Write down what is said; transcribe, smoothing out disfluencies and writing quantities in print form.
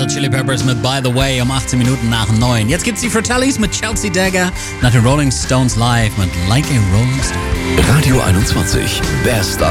Hot Chili Peppers mit By the Way um 18 Minuten nach 9. Jetzt gibt's die Fratellis mit Chelsea Dagger, nach den Rolling Stones live mit Like a Rolling Stone. Radio 21, Best